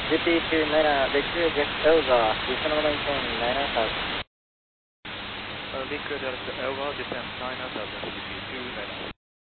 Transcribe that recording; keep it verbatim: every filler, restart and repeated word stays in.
G P two nine, Victory against Elva, descend maintain nine thousand. Uh, Victory Delta Elva, descend nine thousand, G P two nine.